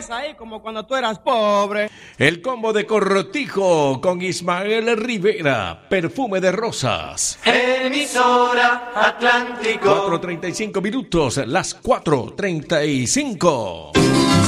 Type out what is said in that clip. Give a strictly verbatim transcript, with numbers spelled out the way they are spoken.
cabeza ahí como cuando tú eras pobre. El combo de Cortijo con Ismael Rivera, perfume de rosas. Emisora Atlántico. cuatro treinta y cinco minutos, las cuatro treinta y cinco.